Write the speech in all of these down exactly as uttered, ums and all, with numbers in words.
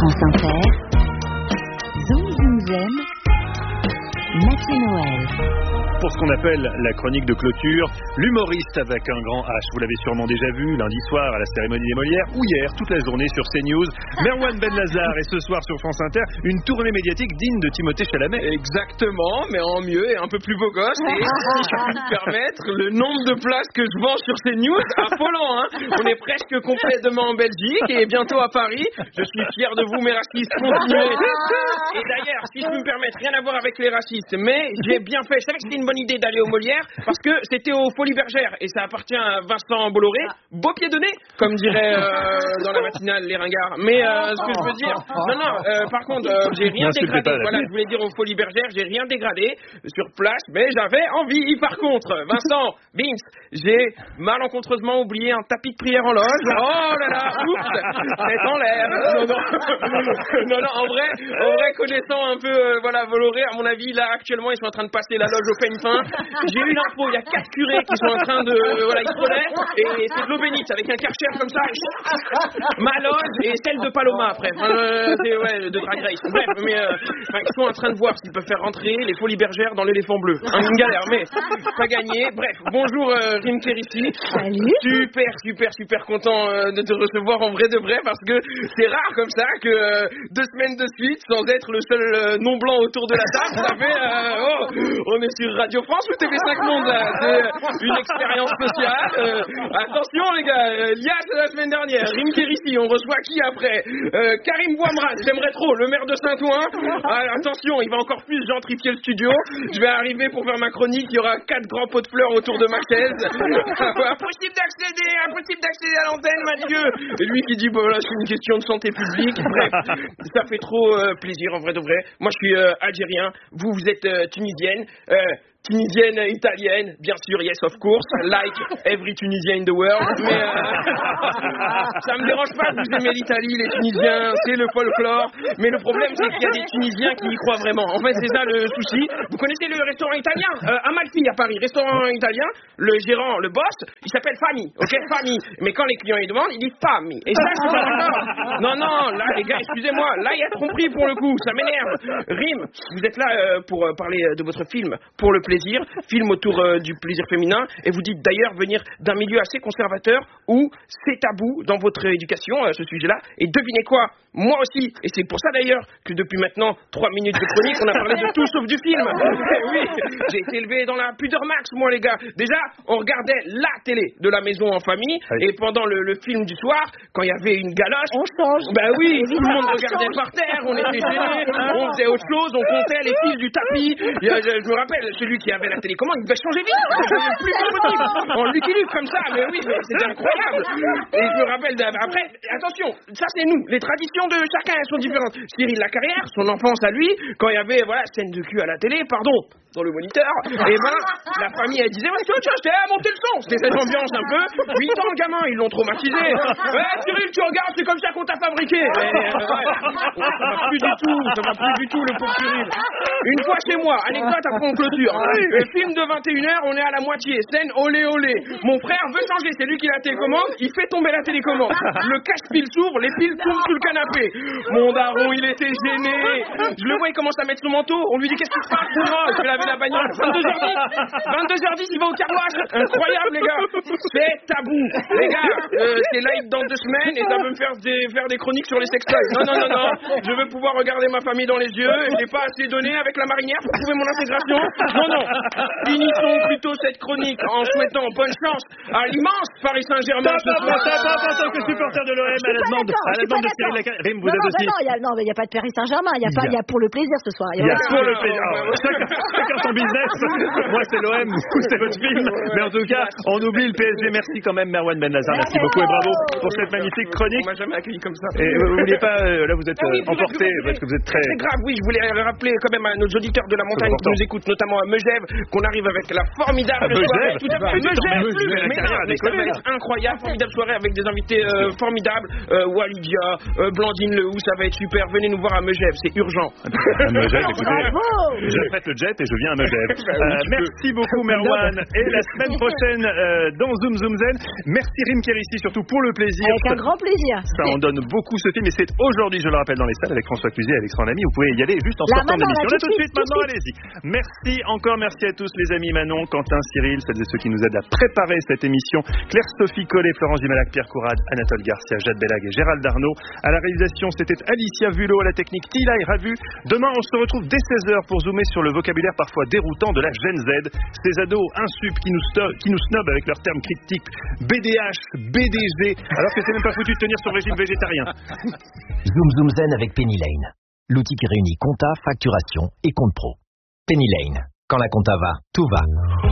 France Inter, Zoom Zoom Zen, Mathieu Noël. Pour ce qu'on appelle la chronique de clôture, l'humoriste avec un grand H, vous l'avez sûrement déjà vu lundi soir à la cérémonie des Molières ou hier toute la journée sur CNews, Merwan Benlazar, et ce soir sur France Inter, une tournée médiatique digne de Timothée Chalamet. Exactement, mais en mieux et un peu plus beau gosse, et si je puis me permettre, le nombre de places que je vends sur CNews, affolant, hein. On est presque complet demain en Belgique et bientôt à Paris. Je suis fier de vous, mes racistes, continuez. Et d'ailleurs, si je puis me permettre, rien à voir avec les racistes, mais j'ai bien fait, je savais que c'était une bonne idée d'aller aux Molières parce que c'était aux Folies Bergères et ça appartient à Vincent Bolloré. Beau pied de nez, comme dirait euh, dans la matinale les ringards. Mais euh, ce que je veux dire, non non, euh, par contre, euh, j'ai rien dégradé. Pas, voilà, je voulais dire aux Folies Bergères, j'ai rien dégradé sur place, mais j'avais envie. Par contre, Vincent, Vince, j'ai malencontreusement oublié un tapis de prière en loge. Oh là là, oups, c'est en l'air. Non non, non non, en vrai, en vrai, connaissant un peu, euh, voilà, Bolloré, à mon avis, là actuellement, ils sont en train de passer la loge au peigne fin. J'ai eu l'info, il y a quatre curés qui sont en train de, euh, voilà, ils se relaient, et c'est de l'eau bénite avec un karcher comme ça. Ma loge et celle de Paloma après. Euh, c'est ouais, de Drag Race. Bref, mais euh, enfin, ils sont en train de voir s'ils peuvent faire rentrer les Folies Bergères dans l'éléphant bleu. Hein, une galère, mais pas gagné. Bref, bonjour euh, Rim Kérissi. Salut. Super, super, super content euh, de te recevoir en vrai de vrai parce que c'est rare comme ça que euh, deux semaines de suite sans être le seul euh, non blanc autour de la table, ça fait euh, oh, on est sur Radio France ou T V cinq Monde là. C'est une expérience sociale. Euh, attention les gars, euh, Lias la semaine dernière, Rim Kérissi, on reçoit qui après euh, Karim Bouamran, j'aimerais trop, le maire de Saint-Ouen. Ah, attention, il va encore plus gentrifier le studio. Je vais arriver pour faire ma chronique, il y aura quatre grands pots de fleurs autour de ma chaise. Impossible d'accéder, impossible d'accéder à l'antenne, Mathieu. Et lui qui dit, bah voilà, c'est une question de santé publique. Bref, ça fait trop euh, plaisir en vrai de vrai. Moi je suis euh, algérien, vous vous êtes euh, tunisienne. Euh, Tunisienne, italienne, bien sûr, yes of course, like every Tunisian in the world, mais euh, ça me dérange pas que vous aimez l'Italie, les Tunisiens, c'est le folklore, mais le problème c'est qu'il y a des Tunisiens qui y croient vraiment. En fait, c'est ça le souci. Vous connaissez le restaurant italien euh, Amalfi à Paris, restaurant italien, le gérant, le boss, il s'appelle Fami, ok, Fami, mais quand les clients ils demandent, il dit Fami, et ça je suis pas d'accord. Non, non, là les gars, excusez-moi, là il y a tromperie pour le coup, ça m'énerve. Rim, vous êtes là euh, pour euh, parler de votre film, pour le plaisir, film autour euh, du plaisir féminin, et vous dites d'ailleurs venir d'un milieu assez conservateur où c'est tabou dans votre éducation, euh, ce sujet-là, et devinez quoi, moi aussi, et c'est pour ça d'ailleurs que depuis maintenant trois minutes de chronique, on a parlé de tout sauf du film. Oui, j'ai été élevé dans la pudeur max, moi les gars. Déjà, on regardait la télé de la maison en famille, oui. Et pendant le, le film du soir, quand il y avait une galoche, on change. Ben oui, tout le monde regardait par terre, on était gênés, on faisait autre chose, on comptait les fils du tapis. Je, je me rappelle, celui qui avait la télécommande, il devait changer vite, plus vite possible. On l'utilise comme ça, mais oui, mais c'était incroyable. Et je me rappelle, après, attention, ça c'est nous, les traditions de chacun elles sont différentes. Cyril Lacarrière, son enfance à lui, quand il y avait, voilà, scène de cul à la télé, pardon, dans le moniteur, et ben, la famille elle disait, ouais, tiens, tiens, je t'ai à monter le son. C'était cette ambiance un peu, huit ans le gamin, ils l'ont traumatisé. Ouais, Cyril, tu regardes, c'est comme ça qu'on t'a fabriqué. Mais, euh, ouais, ça va plus du tout, ça va plus du tout, le pauvre Cyril. Une fois chez moi, anecdote après on clôture. Le film de vingt et une heures, on est à la moitié, scène olé olé. Mon frère veut changer, c'est lui qui a la télécommande, il fait tomber la télécommande. Le cache-pile s'ouvre, les piles tombent sous le canapé. Mon daron, il était gêné. Je le vois, il commence à mettre son manteau, on lui dit qu'est-ce qui se passe pour moi? Je vais laver la bagnole. vingt-deux heures dix, vingt-deux heures dix, il va au carwash. Incroyable les gars, c'est tabou. Les gars, euh, c'est live dans deux semaines et ça veut me faire des, faire des chroniques sur les sextoys. Non, non, non, non, je veux pouvoir regarder ma famille dans les yeux et j'ai pas assez donné avec la marinière pour trouver mon intégration. Non, non, finissons plutôt cette chronique en souhaitant bonne chance à l'immense Paris Saint-Germain. Attends, attends, attends, attends, que supporter de l'O M à la demande, à la demande de Cyril Lacarrière. Rim, vous non, êtes non, aussi. Non, non, il n'y a, a pas de Paris Saint-Germain, il y a, pas, il y a pour le plaisir ce soir. Il y a pour le plaisir. Chacun, chacun son business. Moi, c'est l'O M, vous, c'est votre film. Mais en tout cas, on oublie le P S G. Merci quand même, Merwan Benlazar. Merci beaucoup et bravo pour cette magnifique chronique. On m'a jamais accueilli comme ça. Et vous vouliez pas, euh, là, vous êtes ah oui, euh, emporté parce que vous êtes très. C'est grave, oui. Je voulais rappeler quand même à nos auditeurs de la montagne qui nous écoutent, notamment à Megève, qu'on arrive avec la formidable soirée. Tout à fait. Megève, mais non, mais ça va être incroyable, formidable soirée avec des invités euh, formidables. Euh, Walidia, euh, Blandine Lehou, ça va être super. Venez nous voir à Megève, c'est urgent. À Megève, écoutez, j'achète le jet et je viens à Megève. Euh, merci beaucoup Merwan. Et la semaine prochaine euh, dans Zoom Zoom Zen. Merci Rim Kérissi surtout pour le plaisir. Avec un grand plaisir. Ça en donne beaucoup ce film et c'est aujourd'hui, je le rappelle, dans les salles avec François Cluzet et Alexandre Lamy. Vous pouvez y aller juste en Là, sortant de l'émission. là, Là, tout de suite, maintenant, allez-y. Merci encore, merci à tous les amis Manon, Quentin, Cyril, celles et ceux qui nous aident à préparer cette émission. Claire-Sophie Collet, Florence Dimalac, Pierre Courade, Anatole Garcia, Jade Bellag et Gérald Darnaud. À la réalisation, c'était Alicia Vulot, à la technique Tila et Ravu. Demain, on se retrouve dès seize heures pour zoomer sur le vocabulaire parfois déroutant de la Gen Z. Ces ados insup qui nous, sto- qui nous snobent avec leurs termes cryptiques B D H, B D G, alors que c'est même pas foutu de tenir son régime végétarien. Zoom Zoom Zen avec Penny Lane. L'outil qui réunit compta, facturation et compte pro. Penny Lane. Quand la compta va, tout va.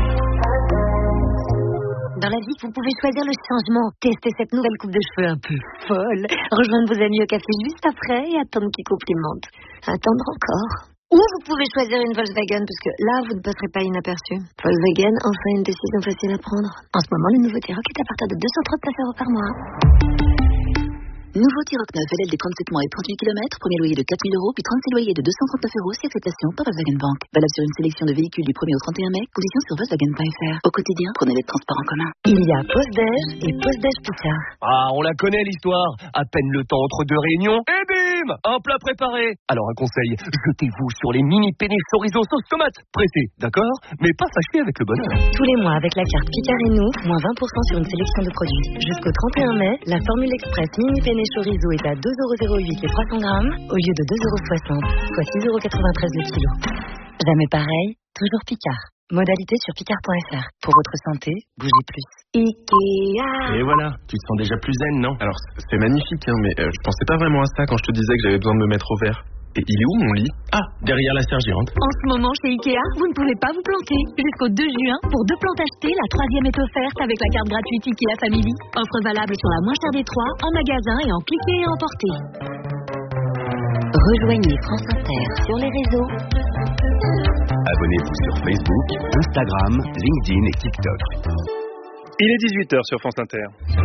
Dans la vie, vous pouvez choisir le changement, tester cette nouvelle coupe de cheveux un peu folle, rejoindre vos amis au café juste après et attendre qu'ils complimentent. Attendre encore. Ou vous pouvez choisir une Volkswagen, parce que là, vous ne passerez pas inaperçu. Volkswagen, enfin une décision facile à prendre. En ce moment, le nouveau T-Roc est à partir de deux cent trente-neuf euros par mois. Nouveau T-Roc neuf, L L D trente-sept mois et trente-huit kilomètres, premier loyer de quatre mille euros, puis trente-six loyers de deux cent trente-neuf euros, si acceptation par Volkswagen Bank. Valable sur une sélection de véhicules du premier au trente et un mai, conditions sur Volkswagen point F R. Au quotidien, prenez les transports en commun. Il y a Pause-Déj et Pause-Déj Picard. Ah, on la connaît l'histoire. À peine le temps entre deux réunions, et bim, un plat préparé. Alors un conseil, jetez-vous sur les mini penne chorizo sauce tomate. Pressé, d'accord, mais pas fâché avec le bonheur. Tous les mois, avec la carte Picard et nous, moins vingt pour cent sur une sélection de produits. Jusqu'au trente et un mai, la formule express mini penne chorizo est à deux euros zéro huit les trois cents grammes, au lieu de deux euros soixante, soit six euros quatre-vingt-treize le kilo. Jamais pareil, toujours Picard. Modalité sur picard point F R. Pour votre santé, bougez plus. Ikea. Et voilà, tu te sens déjà plus zen, non? Alors, c'est magnifique, hein, mais euh, je pensais pas vraiment à ça quand je te disais que j'avais besoin de me mettre au vert. Et il est où mon lit? Ah, derrière la serre géante. En ce moment, chez Ikea, vous ne pouvez pas vous planter. Jusqu'au deux juin, pour deux plantes achetées, la troisième est offerte avec la carte gratuite Ikea Family. Offre valable sur la moins chère des trois, en magasin et en cliquer et emporter. Rejoignez France Inter sur les réseaux. Abonnez-vous sur Facebook, Instagram, LinkedIn et TikTok. Il est dix-huit heures sur France Inter.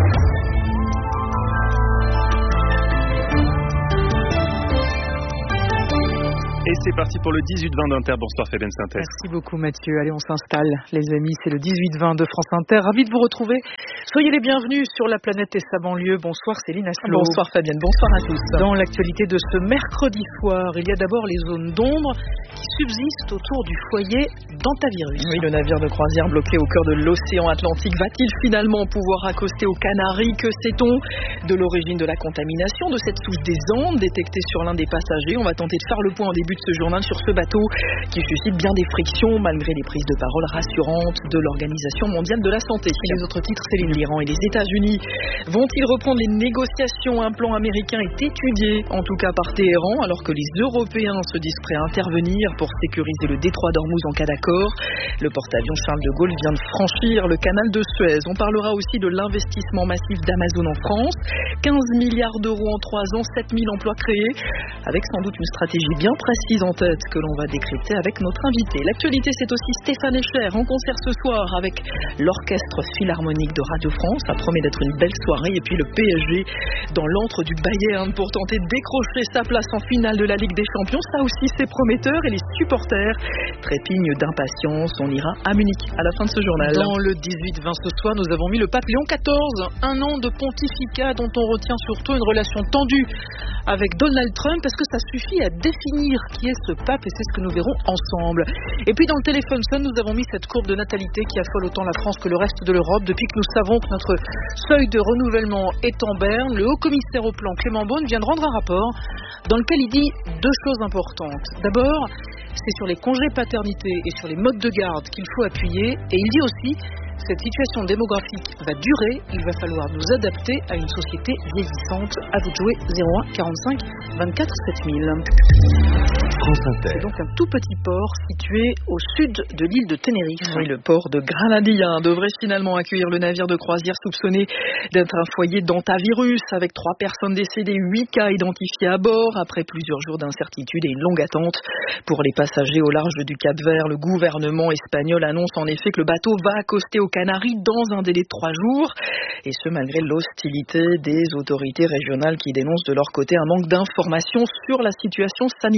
Et c'est parti pour le dix-huit vingt d'Inter. Bonsoir Fabienne Synthèse. Merci beaucoup Mathieu. Allez, on s'installe les amis, c'est le dix-huit vingt de France Inter. Ravi de vous retrouver. Soyez les bienvenus sur la planète et sa banlieue. Bonsoir Céline Asselot. Bonsoir Fabienne, bonsoir à tous. Dans l'actualité de ce mercredi soir, il y a d'abord les zones d'ombre qui subsistent autour du foyer d'Antavirus. Oui, le navire de croisière bloqué au cœur de l'océan Atlantique va-t-il finalement pouvoir accoster aux Canaries? Que sait-on de l'origine de la contamination de cette souche des Andes détectée sur l'un des passagers? On va tenter de faire le point au début de ce journal sur ce bateau qui suscite bien des frictions malgré les prises de parole rassurantes de l'Organisation mondiale de la santé. Et les autres titres, Céline, l'Iran et les États-Unis vont-ils reprendre les négociations? Un plan américain est étudié, en tout cas par Téhéran, alors que les Européens se disent prêts à intervenir pour sécuriser le détroit d'Ormuz en cas d'accord. Le porte-avions Charles de Gaulle vient de franchir le canal de Suez. On parlera aussi de l'investissement massif d'Amazon en France. quinze milliards d'euros en trois ans, sept mille emplois créés, avec sans doute une stratégie bien précise en tête que l'on va décrypter avec notre invité. L'actualité, c'est aussi Stéphane Echer en concert ce soir avec l'Orchestre Philharmonique de Radio France. Ça promet d'être une belle soirée. Et puis le P S G dans l'antre du Bayern pour tenter de décrocher sa place en finale de la Ligue des Champions. Ça aussi, c'est prometteur. Et les supporters trépignent d'impatience. On ira à Munich à la fin de ce journal. Dans le dix-huit vingt ce soir, nous avons mis le pape Léon quatorze. Un an de pontificat dont on retient surtout une relation tendue avec Donald Trump, parce que ça suffit à définir qui est ce pape, et c'est ce que nous verrons ensemble. Et puis dans le téléphone Sun, nous avons mis cette courbe de natalité qui affole autant la France que le reste de l'Europe depuis que nous savons que notre seuil de renouvellement est en berne. Le haut-commissaire au plan Clément Beaune vient de rendre un rapport dans lequel il dit deux choses importantes. D'abord, c'est sur les congés paternité et sur les modes de garde qu'il faut appuyer, et il dit aussi cette situation démographique va durer, il va falloir nous adapter à une société vieillissante. À vous de jouer. Zéro un quarante-cinq vingt-quatre sept mille. France Inter. C'est donc un tout petit port situé au sud de l'île de Tenerife. Oui, le port de Granadilla devrait finalement accueillir le navire de croisière soupçonné d'être un foyer d'antavirus, avec trois personnes décédées, huit cas identifiés à bord, après plusieurs jours d'incertitude et une longue attente pour les passagers au large du Cap-Vert. Le gouvernement espagnol annonce en effet que le bateau va accoster aux Canaries dans un délai de trois jours, et ce malgré l'hostilité des autorités régionales qui dénoncent de leur côté un manque d'informations sur la situation sanitaire. Il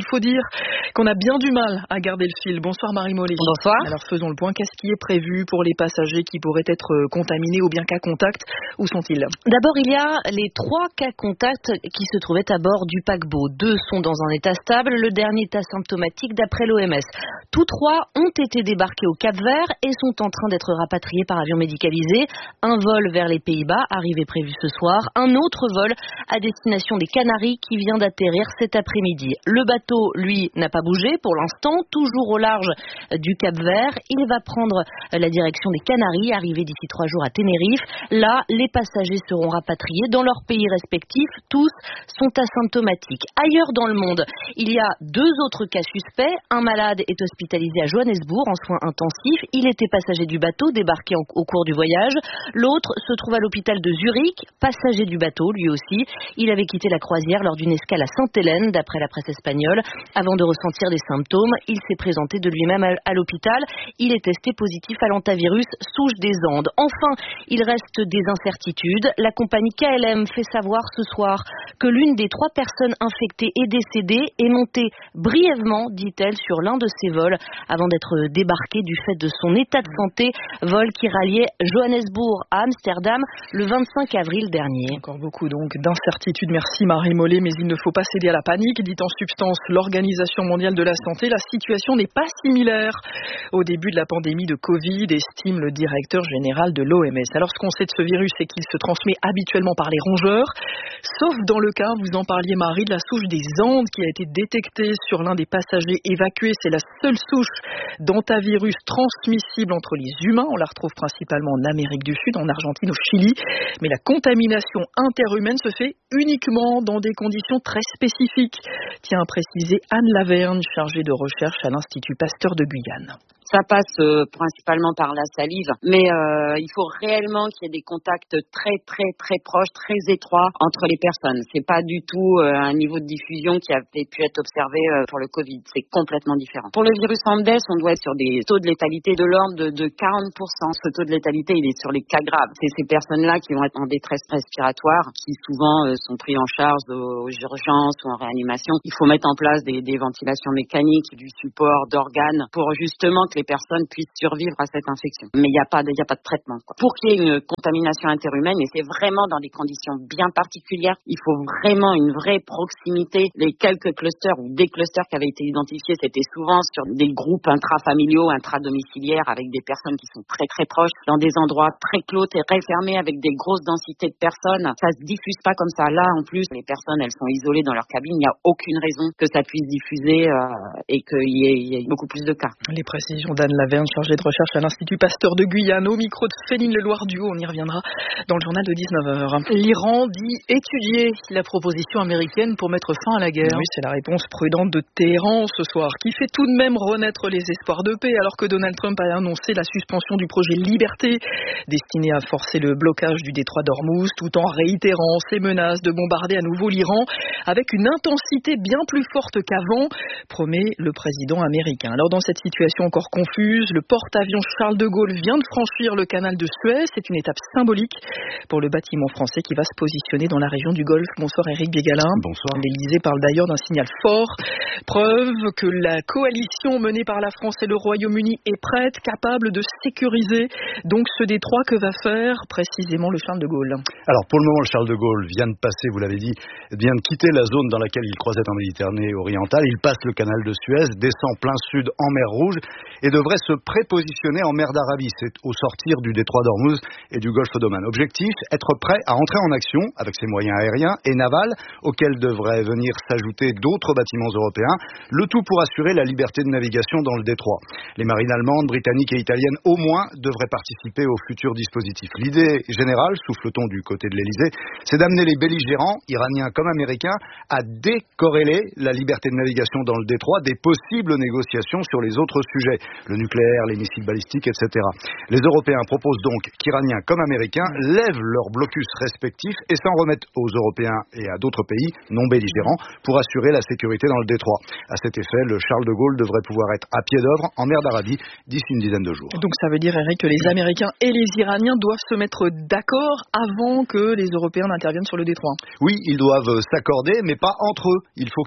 il faut dire qu'on a bien du mal à garder le fil. Bonsoir Marie Mollet. Bonsoir. Alors faisons le point, qu'est-ce qui est prévu pour les passagers qui pourraient être contaminés ou bien cas contact? Où sont-ils? D'abord, il y a les trois cas contacts qui se trouvaient à bord du paquebot. Deux sont dans un état stable, le dernier est asymptomatique d'après l'O M S. Tous trois ont été débarqués au Cap-Vert et sont en train d'être rapatriés par avion médicalisé. Un vol vers les Pays-Bas, arrivé prévu ce soir. Un autre vol à destination des Canaries qui vient d'atterrir cet après-midi. Le bateau, lui, n'a pas bougé pour l'instant, toujours au large du Cap-Vert. Il va prendre la direction des Canaries, arrivé d'ici trois jours à Tenerife. Là, les passagers seront rapatriés dans leurs pays respectifs. Tous sont asymptomatiques. Ailleurs dans le monde, il y a deux autres cas suspects. Un malade est hospitalisé à Johannesburg en soins intensifs. Il était passager du bateau, débarqué en, au cours du voyage. L'autre se trouve à l'hôpital de Zurich, passager du bateau lui aussi. Il avait quitté la croisière lors d'une escale à Sainte-Hélène, d'après la presse espagnole. Avant de ressentir des symptômes, il s'est présenté de lui-même à, à l'hôpital. Il est testé positif à l'hantavirus souche des Andes. Enfin, il reste des incertitudes. La compagnie K L M fait savoir ce soir que l'une des trois personnes infectées est décédée et montée brièvement, dit-elle, sur l'un de ses vols avant d'être débarquée du fait de son état de santé. Vol qui ralliait Johannesburg à Amsterdam le vingt-cinq avril dernier. Encore beaucoup donc d'incertitudes. Merci Marie Mollet, mais il ne faut pas céder à la panique. Dit en substance l'Organisation mondiale de la santé, la situation n'est pas similaire au début de la pandémie de Covid, estime le directeur général de l'O M S. Alors ce qu'on sait de ce virus, c'est qu'il se transmet habituellement par les rongeurs, sauf dans le cas, vous en parliez Marie, de la souche des Andes qui a été détectée sur l'un des passagers évacués. C'est la seule souche d'hantavirus transmissible entre les humains. On la retrouve principalement en Amérique du Sud, en Argentine, au Chili. Mais la contamination interhumaine se fait uniquement dans des conditions très spécifiques, tient à préciser Anne Laverne, chargée de recherche à l'Institut Pasteur de Guyane. Ça passe euh, principalement par la salive, mais euh, il faut réellement qu'il y ait des contacts très très très proches, très étroits entre les personnes. C'est pas du tout euh, un niveau de diffusion qui avait pu être observé euh, pour le Covid. C'est complètement différent. Pour le virus Andes, on doit être sur des taux de létalité de l'ordre de, de quarante pour cent. Ce taux de létalité, il est sur les cas graves. C'est ces personnes-là qui vont être en détresse respiratoire, qui souvent euh, sont pris en charge aux urgences ou en réanimation. Il faut mettre en place des, des ventilations mécaniques, du support d'organes pour justement que les personnes puissent survivre à cette infection. Mais il n'y a pas de, il y a pas de traitement, quoi. Pour qu'il y ait une contamination interhumaine, et c'est vraiment dans des conditions bien particulières, il faut vraiment une vraie proximité. Les quelques clusters ou des clusters qui avaient été identifiés, c'était souvent sur des groupes intrafamiliaux, intradomiciliaires, avec des personnes qui sont très très proches, dans des endroits très clos, très fermés, avec des grosses densités de personnes. Ça se diffuse pas comme ça. Là, en plus, les personnes, elles sont isolées dans leur cabine. Il n'y a aucune raison que ça puisse diffuser euh, et qu'il y ait, il y ait beaucoup plus de cas. Les précisions d'Anne Laverne, chargée de recherche à l'Institut Pasteur de Guyane, au micro de Féline Leloir-Duhaut. On y reviendra dans le journal de dix-neuf heures. L'Iran dit étudier la proposition américaine pour mettre fin à la guerre. Oui, c'est la réponse prudente de Téhéran ce soir, qui fait tout de même renaître les espoirs de paix, alors que Donald Trump a annoncé la suspension du projet Liberté, destiné à forcer le blocage du détroit d'Ormuz, tout en réitérant ses menaces de bombarder à nouveau l'Iran avec une intensité bien plus forte qu'avant, promet le président américain. Alors dans cette situation encore confuse, le porte-avions Charles de Gaulle vient de franchir le canal de Suez. C'est une étape symbolique pour le bâtiment français qui va se positionner dans la région du Golfe. Bonsoir Éric Bégalin. Bonsoir. L'Élysée parle d'ailleurs d'un signal fort, preuve que la coalition menée par la France et le Royaume-Uni est prête, capable de sécuriser donc ce détroit. Que va faire précisément le Charles de Gaulle? Alors pour le moment, le Charles de Gaulle vient de passer, vous l'avez dit, vient de quitter la zone dans laquelle il croisait en Méditerranée orientale. Il passe le canal de Suez, descend plein sud en mer Rouge et devrait se prépositionner en mer d'Arabie. C'est au sortir du détroit d'Ormuz et du golfe d'Oman. Objectif, être prêt à entrer en action avec ses moyens aériens et navals, auxquels devraient venir s'ajouter d'autres bâtiments européens, le tout pour assurer la liberté de navigation dans le détroit. Les marines allemandes, britanniques et italiennes au moins devraient participer au futur dispositif. L'idée générale, souffle-t-on du côté de l'Élysée, c'est d'amener les belligérants, iraniens comme américains, à décorréler la liberté de navigation dans le détroit des possibles négociations sur les autres sujets, le nucléaire, les missiles balistiques, et cetera. Les Européens proposent donc qu'Iraniens comme Américains lèvent leurs blocus respectifs et s'en remettent aux Européens et à d'autres pays non belligérants pour assurer la sécurité dans le détroit. À cet effet, le Charles de Gaulle devrait pouvoir être à pied d'œuvre en mer d'Arabie d'ici une dizaine de jours. Donc ça veut dire, Eric, que les Américains et les Iraniens doivent se mettre d'accord avant que les Européens n'interviennent sur le détroit. Oui, ils doivent s'accorder, mais pas entre eux. Il faut qu'ils s'accordent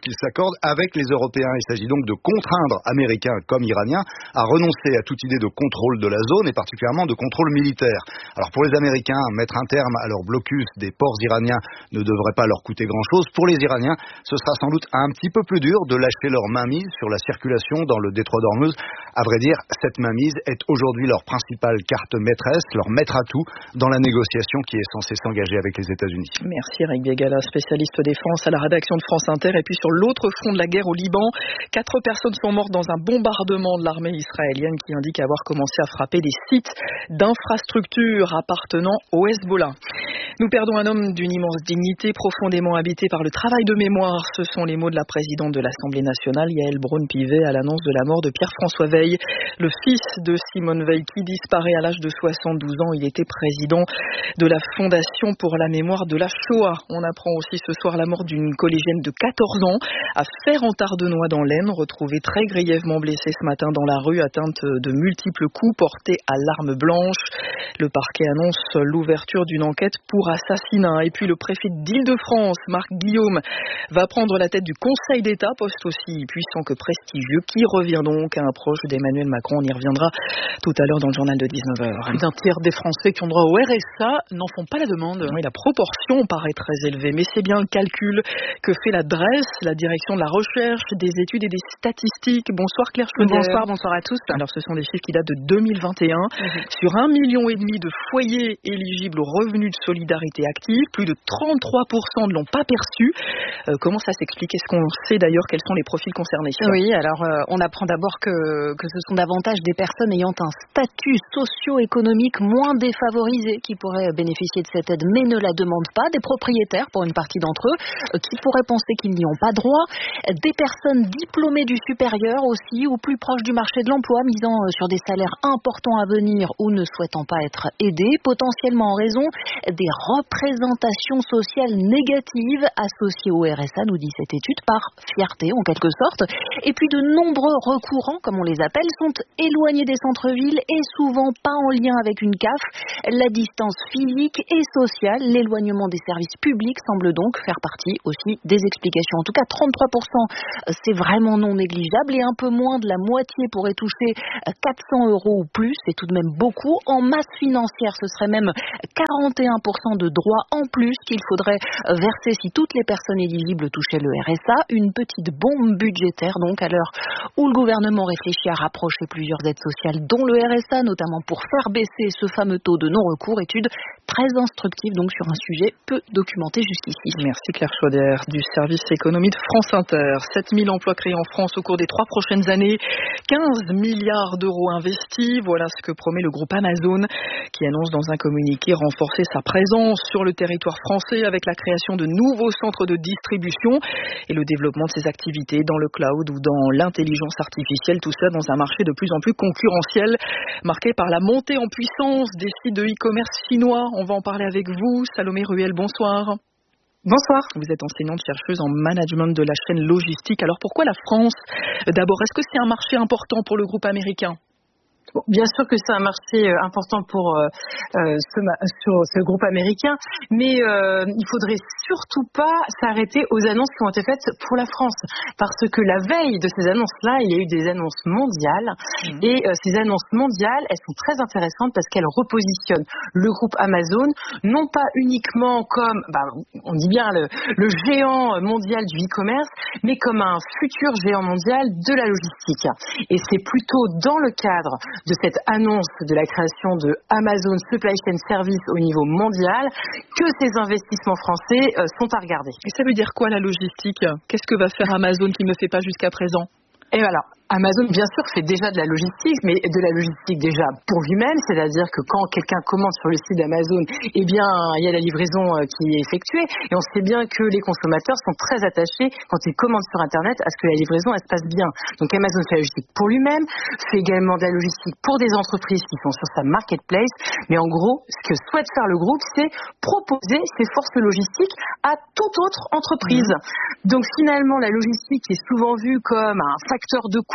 s'accorde avec les Européens. Il s'agit donc de contraindre Américains comme Iraniens à renoncer à toute idée de contrôle de la zone et particulièrement de contrôle militaire. Alors pour les Américains, mettre un terme à leur blocus des ports iraniens ne devrait pas leur coûter grand-chose. Pour les Iraniens, ce sera sans doute un petit peu plus dur de lâcher leur mainmise sur la circulation dans le détroit d'Ormuz. À vrai dire, cette mainmise est aujourd'hui leur principale carte maîtresse, leur maître à tout dans la négociation qui est censée s'engager avec les États-Unis. Merci Eric Biegala, spécialiste défense à la rédaction de France Inter. Et puis sur l'autre front de la guerre au Liban, quatre personnes sont mortes dans un bombardement de l'armée israélienne qui indique avoir commencé à frapper des sites d'infrastructures appartenant au Hezbollah. Nous perdons un homme d'une immense dignité, profondément habité par le travail de mémoire. Ce sont les mots de la présidente de l'Assemblée nationale, Yael Braun-Pivet, à l'annonce de la mort de Pierre-François Veil, le fils de Simone Veil, qui disparaît à l'âge de soixante-douze ans. Il était président de la Fondation pour la mémoire de la Shoah. On apprend aussi ce soir la mort d'une collégienne de quatorze ans à Fère-en-Tardenois dans l'Aisne, retrouvée très grièvement blessée ce matin dans la rue, atteinte de multiples coups portés à l'arme blanche. Le parquet annonce l'ouverture d'une enquête pour assassinat. Et puis le préfet d'Île-de-France, Marc Guillaume, va prendre la tête du Conseil d'État, poste aussi puissant que prestigieux, qui revient donc à un proche d'Emmanuel Macron. On y reviendra tout à l'heure dans le journal de dix-neuf heures. Plus d'un tiers des Français qui ont droit au R S A n'en font pas la demande. Oui, la proportion paraît très élevée, mais c'est bien le calcul que fait la D R E S, la Direction de la Recherche, des Études et des Statistiques. Bonsoir Claire Chaudière. Bonsoir, bonsoir à tous. Alors ce sont des chiffres qui datent de deux mille vingt et un. Mmh. Sur un million et demi de foyers éligibles au revenu de solidarité active, plus de trente-trois pour cent ne l'ont pas perçu. Euh, comment ça s'explique? Est-ce qu'on sait d'ailleurs quels sont les profils concernés? Oui, alors euh, on apprend d'abord que, que ce sont davantage des personnes ayant un statut socio-économique moins défavorisé qui pourraient bénéficier de cette aide mais ne la demandent pas. Des propriétaires pour une partie d'entre eux euh, qui pourraient penser qu'ils n'y ont pas droit. Des personnes diplômées du supérieur aussi ou plus proches du marché de l'emploi, misant euh, sur des salaires importants à venir ou ne souhaitant pas être aidés, potentiellement en raison des représentations sociales négatives associées au R S A, nous dit cette étude, par fierté en quelque sorte. Et puis de nombreux recourants, comme on les appelle, sont éloignés des centres-villes et souvent pas en lien avec une C A F. La distance physique et sociale, l'éloignement des services publics semble donc faire partie aussi des explications. En tout cas, trente-trois pour cent, c'est vraiment non négligeable et un peu moins de la moitié pourrait toucher quatre cents euros ou plus. C'est tout de même beaucoup. En masse financière, ce serait même quarante et un pour cent de droits en plus qu'il faudrait verser si toutes les personnes éligibles touchaient le R S A. Une petite bombe budgétaire donc à l'heure où le gouvernement réfléchit à rapprocher plusieurs aides sociales dont le R S A, notamment pour faire baisser ce fameux taux de non-recours. Étude très instructive donc sur un sujet peu documenté jusqu'ici. Merci Claire Chaudière du service économie de France Inter. sept mille emplois créés en France au cours des trois prochaines années, quinze milliards d'euros investis. Voilà ce que promet le groupe Amazon qui annonce dans un communiqué renforcer sa présence sur le territoire français avec la création de nouveaux centres de distribution et le développement de ses activités dans le cloud ou dans l'intelligence artificielle. Tout ça dans un marché de plus en plus concurrentiel, marqué par la montée en puissance des sites de e-commerce chinois. On va en parler avec vous. Salomé Ruel, bonsoir. Bonsoir. Vous êtes enseignante chercheuse en management de la chaîne logistique. Alors pourquoi la France? D'abord, est-ce que c'est un marché important pour le groupe américain? Bon, bien sûr que c'est un marché euh, important pour euh, ce, sur ce groupe américain, mais euh, il faudrait surtout pas s'arrêter aux annonces qui ont été faites pour la France, parce que la veille de ces annonces-là, il y a eu des annonces mondiales, mmh. et euh, ces annonces mondiales, elles sont très intéressantes parce qu'elles repositionnent le groupe Amazon, non pas uniquement comme, bah, on dit bien le, le géant mondial du e-commerce, mais comme un futur géant mondial de la logistique. Et c'est plutôt dans le cadre de cette annonce de la création de Amazon Supply Chain Service au niveau mondial que ces investissements français euh, sont à regarder. Et ça veut dire quoi la logistique? Qu'est-ce que va faire Amazon qui ne le fait pas jusqu'à présent? Et voilà. Amazon, bien sûr, fait déjà de la logistique, mais de la logistique déjà pour lui-même, c'est-à-dire que quand quelqu'un commande sur le site d'Amazon, eh bien, il y a la livraison qui est effectuée, et on sait bien que les consommateurs sont très attachés, quand ils commandent sur Internet, à ce que la livraison, elle se passe bien. Donc Amazon fait la logistique pour lui-même, fait également de la logistique pour des entreprises qui sont sur sa marketplace, mais en gros, ce que souhaite faire le groupe, c'est proposer ces forces logistiques à toute autre entreprise. Mmh. Donc finalement, la logistique est souvent vue comme un facteur de coût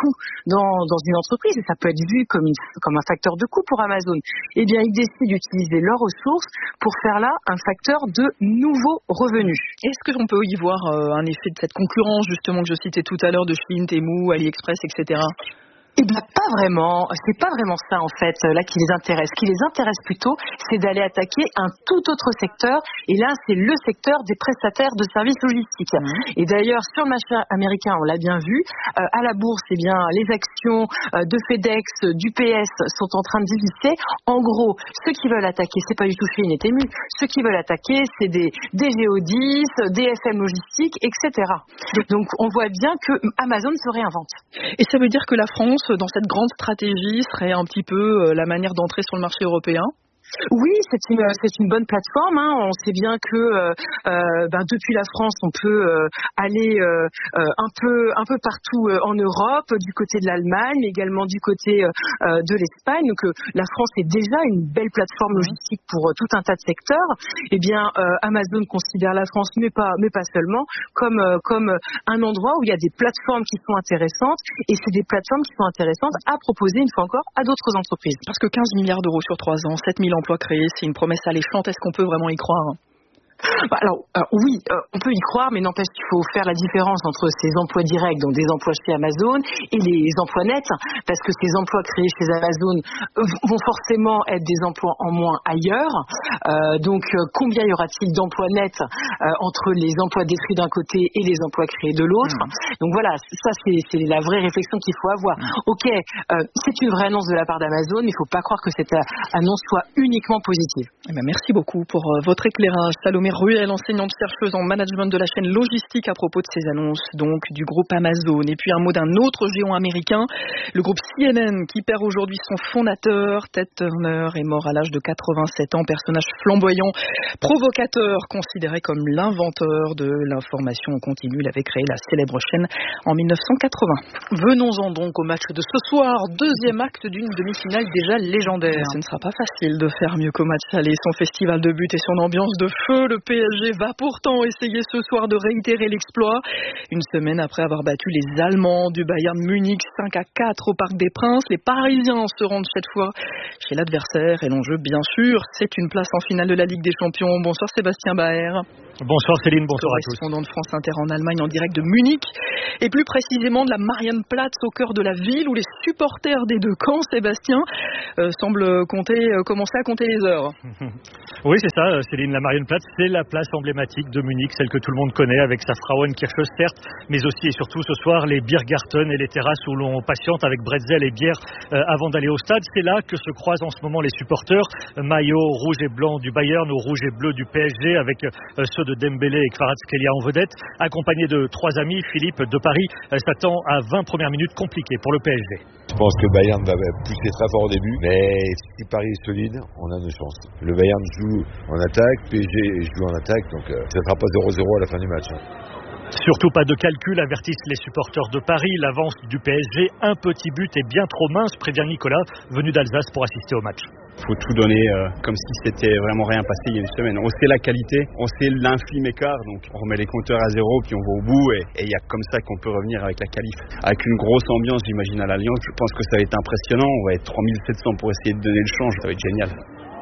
coût dans, dans une entreprise, et ça peut être vu comme, une, comme un facteur de coût pour Amazon, eh bien ils décident d'utiliser leurs ressources pour faire là un facteur de nouveaux revenus. Est-ce que on peut y voir euh, un effet de cette concurrence justement que je citais tout à l'heure de Shein, Temu, AliExpress, et cetera? Eh bien, pas vraiment. C'est pas vraiment ça, en fait, là, qui les intéresse. Ce qui les intéresse plutôt, c'est d'aller attaquer un tout autre secteur. Et là, c'est le secteur des prestataires de services logistiques. Mmh. Et d'ailleurs, sur le marché américain, on l'a bien vu, euh, à la bourse, eh bien, les actions euh, de FedEx, d'U P S sont en train de diviser. En gros, ceux qui veulent attaquer, c'est pas du tout Shein et Temu. Ceux qui veulent attaquer, c'est des, des Geodis, des F M Logistique, et cetera. Donc, on voit bien que Amazon se réinvente. Et ça veut dire que la France, dans cette grande stratégie, serait un petit peu la manière d'entrer sur le marché européen? Oui, c'est une c'est une bonne plateforme. Hein. On sait bien que euh, euh, ben, depuis la France, on peut euh, aller euh, un peu un peu partout euh, en Europe, du côté de l'Allemagne, mais également du côté euh, de l'Espagne. Donc euh, la France est déjà une belle plateforme logistique pour euh, tout un tas de secteurs. Eh bien, euh, Amazon considère la France, mais pas mais pas seulement, comme euh, comme un endroit où il y a des plateformes qui sont intéressantes, et c'est des plateformes qui sont intéressantes à proposer une fois encore à d'autres entreprises. Parce que quinze milliards d'euros sur trois ans, sept mille emplois créés, c'est une promesse alléchante. Est-ce qu'on peut vraiment y croire? Bah alors, alors oui, euh, on peut y croire, mais n'empêche qu'il faut faire la différence entre ces emplois directs, donc des emplois chez Amazon, et les emplois nets, parce que ces emplois créés chez Amazon vont forcément être des emplois en moins ailleurs. Euh, donc, euh, combien y aura-t-il d'emplois nets euh, entre les emplois détruits d'un côté et les emplois créés de l'autre? Mmh. Donc voilà, ça c'est, c'est la vraie réflexion qu'il faut avoir. Mmh. Ok, euh, c'est une vraie annonce de la part d'Amazon, mais il ne faut pas croire que cette annonce soit uniquement positive. Eh ben, merci beaucoup pour euh, votre éclairage, Salomé Ruel, enseignante-chercheuse en management de la chaîne logistique, à propos de ces annonces donc du groupe Amazon. Et puis un mot d'un autre géant américain, le groupe C N N, qui perd aujourd'hui son fondateur. Ted Turner est mort à l'âge de quatre-vingt-sept ans, personnage flamboyant, provocateur, considéré comme l'inventeur de l'information en continu. Il avait créé la célèbre chaîne en mille neuf cent quatre-vingts. Venons-en donc au match de ce soir, deuxième acte d'une demi-finale déjà légendaire. Ce ne sera pas facile de faire mieux qu'au match aller. Son festival de buts et son ambiance de feu, le P S G va pourtant essayer ce soir de réitérer l'exploit. Une semaine après avoir battu les Allemands du Bayern Munich cinq à quatre au Parc des Princes, les Parisiens se rendent cette fois chez l'adversaire. Et l'enjeu, bien sûr, c'est une place en finale de la Ligue des Champions. Bonsoir Sébastien Baer. Bonsoir Céline, bonsoir à tous. Correspondant de France Inter en Allemagne, en direct de Munich, et plus précisément de la Marienplatz, au cœur de la ville, où les supporters des deux camps, Sébastien, euh, semblent compter, euh, commencer à compter les heures. Oui, c'est ça, Céline. La Marienplatz, c'est la place emblématique de Munich, celle que tout le monde connaît, avec sa Frauenkirche, certes, mais aussi et surtout ce soir les Biergarten et les terrasses où l'on patiente avec bretzel et bière euh, avant d'aller au stade. C'est là que se croisent en ce moment les supporters, maillot rouge et blanc du Bayern ou rouge et bleu du P S G, avec euh, ceux de Dembélé et Kvaratskhelia en vedette, accompagnés de trois amis. Philippe de Paris euh, s'attend à vingt premières minutes compliquées pour le P S G. Je pense que Bayern va pousser très fort au début, mais si Paris est solide, on a nos chances. Le Bayern joue en attaque, P S G joue en attaque, donc euh, ça ne sera pas zéro zéro à la fin du match. Hein. Surtout pas de calcul, avertissent les supporters de Paris. L'avance du P S G, un petit but est bien trop mince, prévient Nicolas, venu d'Alsace pour assister au match. Il faut tout donner euh, comme si c'était vraiment rien passé il y a une semaine. On sait la qualité, on sait l'infime écart, donc on remet les compteurs à zéro, puis on va au bout, et il y a comme ça qu'on peut revenir avec la qualif. Avec une grosse ambiance, j'imagine, à l'Alliance, je pense que ça va être impressionnant. On va être trois mille sept cents pour essayer de donner le change, ça va être génial.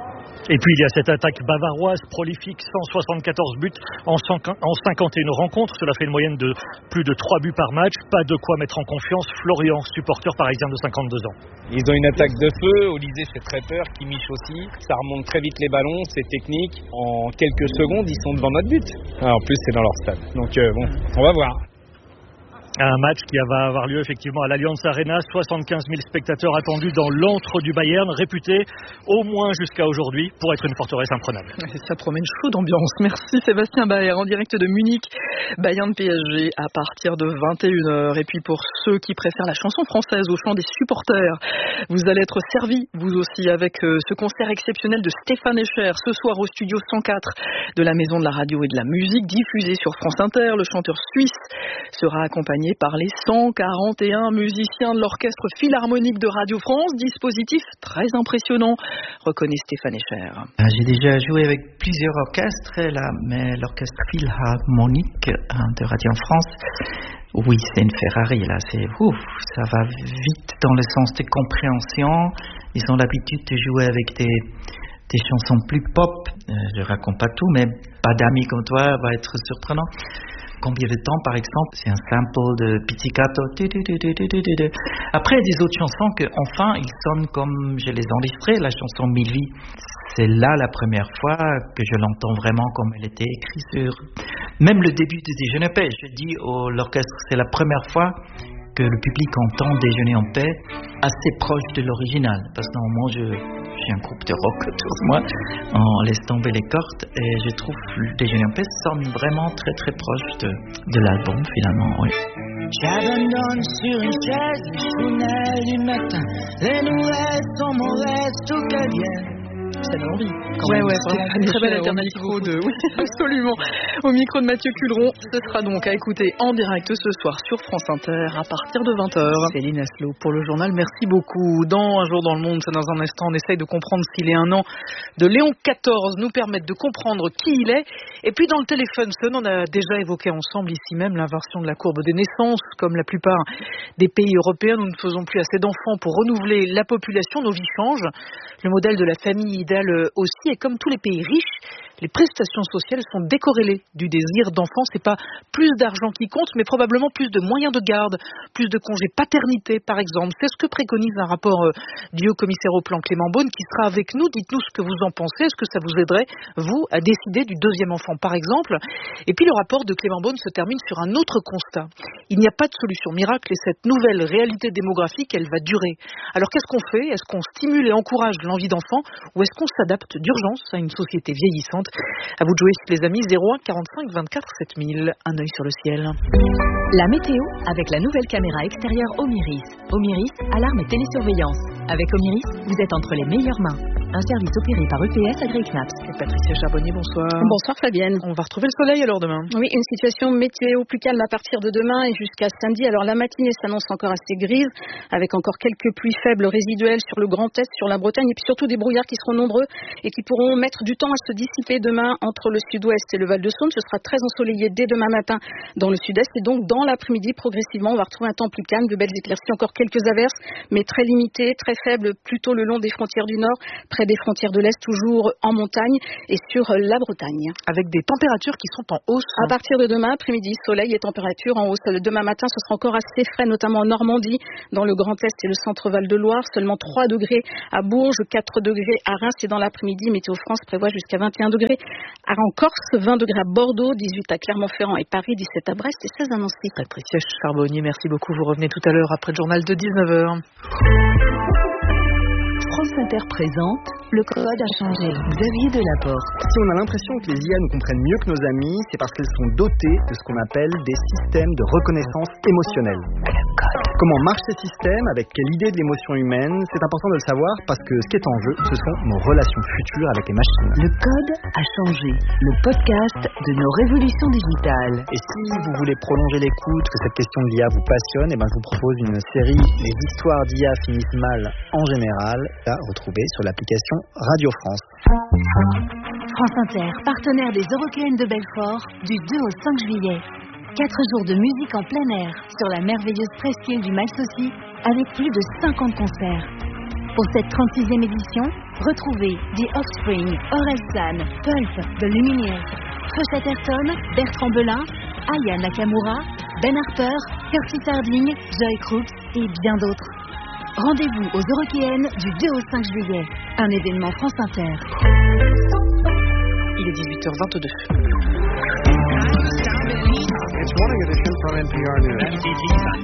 Et puis il y a cette attaque bavaroise prolifique, cent soixante-quatorze buts en cinquante et une rencontres. Cela fait une moyenne de plus de trois buts par match. Pas de quoi mettre en confiance Florian, supporter parisien de cinquante-deux ans. Ils ont une attaque de feu, Olysée fait très peur, Kimmich aussi. Ça remonte très vite les ballons, c'est technique. En quelques secondes, ils sont devant notre but. Ah, en plus, c'est dans leur stade. Donc euh, bon, on va voir. Un match qui va avoir lieu effectivement à l'Allianz Arena, soixante-quinze mille spectateurs attendus dans l'antre du Bayern, réputé au moins jusqu'à aujourd'hui pour être une forteresse imprenable. Ça promet une chaude ambiance. Merci Sébastien Baer, en direct de Munich. Bayern P S G à partir de vingt et une heures. Et puis pour ceux qui préfèrent la chanson française au chant des supporters, vous allez être servis vous aussi avec ce concert exceptionnel de Stéphane Escher ce soir au studio cent quatre de la Maison de la Radio et de la Musique, diffusé sur France Inter. Le chanteur suisse sera accompagné signé par les cent quarante et un musiciens de l'Orchestre Philharmonique de Radio France. Dispositif très impressionnant, reconnaît Stéphane Echer. J'ai déjà joué avec plusieurs orchestres, là, mais l'Orchestre Philharmonique de Radio France, oui, c'est une Ferrari, là, c'est ouf, ça va vite dans le sens de compréhension. Ils ont l'habitude de jouer avec des, des chansons plus pop. Euh, je raconte pas tout, mais Pas d'amis comme toi va être surprenant. Combien de temps, par exemple, c'est un sample de pizzicato. Après, des autres chansons que, enfin, ils sonnent comme je les ai enregistrées. La chanson Mille vies, c'est là la première fois que je l'entends vraiment comme elle était écrite sur. Même le début de Déjeuner en paix, je dis à l'orchestre, c'est la première fois que le public entend Déjeuner en paix assez proche de l'original. Parce que normalement, je, j'ai un groupe de rock autour de moi, on laisse tomber les cordes et je trouve que Déjeuner en paix sonne vraiment très très proche de, de l'album finalement. Oui. J'abandonne sur une chaise les chounelles du matin. Les nouvelles sont mauvaises, tout qu'elles viennent. Ça donne envie. Ouais, ouais, c'est une très belle alternative de. Oui, absolument. Au micro de Mathieu Culeron, ce sera donc à écouter en direct ce soir sur France Inter à partir de vingt heures. Céline Aslo pour le journal, merci beaucoup. Dans Un jour dans le monde, c'est dans un instant, on essaye de comprendre si les un an de Léon quatorze nous permettent de comprendre qui il est. Et puis dans le téléphone Sun, on a déjà évoqué ensemble ici même l'inversion de la courbe des naissances. Comme la plupart des pays européens, nous ne faisons plus assez d'enfants pour renouveler la population. Nos vies changent. Le modèle de la famille idéale aussi, et comme tous les pays riches, les prestations sociales sont décorrélées du désir d'enfant. C'est pas plus d'argent qui compte, mais probablement plus de moyens de garde, plus de congés paternité, par exemple. C'est ce que préconise un rapport euh, du haut commissaire au plan Clément Beaune, qui sera avec nous. Dites-nous ce que vous en pensez. Est-ce que ça vous aiderait, vous, à décider du deuxième enfant, par exemple? Et puis le rapport de Clément Beaune se termine sur un autre constat. Il n'y a pas de solution miracle et cette nouvelle réalité démographique, elle va durer. Alors qu'est-ce qu'on fait? Est-ce qu'on stimule et encourage l'envie d'enfant, ou est-ce qu'on s'adapte d'urgence à une société vieillissante? À vous de jouer, les amis. Zéro un quarante-cinq vingt-quatre sept mille. Un œil sur le ciel. La météo avec la nouvelle caméra extérieure Omiris. Omiris, alarme et télésurveillance. Avec Omiris, vous êtes entre les meilleures mains. Un service opéré par E P S AgriKnaps. Et Patricia Charbonnier, bonsoir. Bonsoir Fabienne. On va retrouver le soleil alors demain. Oui, une situation météo plus calme à partir de demain et jusqu'à samedi. Alors la matinée s'annonce encore assez grise, avec encore quelques pluies faibles résiduelles sur le Grand Est, sur la Bretagne, et puis surtout des brouillards qui seront nombreux et qui pourront mettre du temps à se dissiper demain entre le sud-ouest et le Val-de-Saône. Ce sera très ensoleillé dès demain matin dans le sud-est, et donc dans l'après-midi, progressivement, on va retrouver un temps plus calme, de belles éclaircies, encore quelques averses, mais très limitées, très faibles, plutôt le long des frontières du Nord, près des frontières de l'Est, toujours en montagne et sur la Bretagne. Avec des températures qui sont en hausse. À partir de demain, après-midi, soleil et température en hausse. Demain matin, ce sera encore assez frais, notamment en Normandie, dans le Grand Est et le centre Val-de-Loire. Seulement trois degrés à Bourges, quatre degrés à Reims, et dans l'après-midi, Météo France prévoit jusqu'à vingt et un degrés en Corse, vingt degrés à Bordeaux, dix-huit à Clermont-Ferrand et Paris, dix-sept à Brest et seize à Nancy. Patricia Charbonnier, merci beaucoup. Vous revenez tout à l'heure après le journal de dix-neuf heures. France Inter présente Le Code a changé. Xavier Delaporte. Si on a l'impression que les I A nous comprennent mieux que nos amis, c'est parce qu'elles sont dotées de ce qu'on appelle des systèmes de reconnaissance émotionnelle. Le code. Comment marchent ces systèmes, avec quelle idée de l'émotion humaine, c'est important de le savoir parce que ce qui est en jeu, ce sont nos relations futures avec les machines. Le Code a changé. Le podcast de nos révolutions digitales. Et si vous voulez prolonger l'écoute, que cette question de l'I A vous passionne, eh ben je vous propose une série Les histoires d'I A finissent mal en général, à retrouver sur l'application Radio France. France Inter, partenaire des Eurockéennes de Belfort, du deux au cinq juillet. Quatre jours de musique en plein air sur la merveilleuse presqu'île du Malsaucy, avec plus de cinquante concerts. Pour cette trente-sixième édition, retrouvez The Offspring, Orelsan, Pulp, The Lumineers, Josh Atherton, Bertrand Belin, Aya Nakamura, Ben Harper, Curtis Harding, Joy Crooks et bien d'autres. Rendez-vous aux Eurockéennes du deux au cinq juillet. Un événement France Inter. Il est dix-huit heures vingt-deux. It's morning edition from N P R News. M T V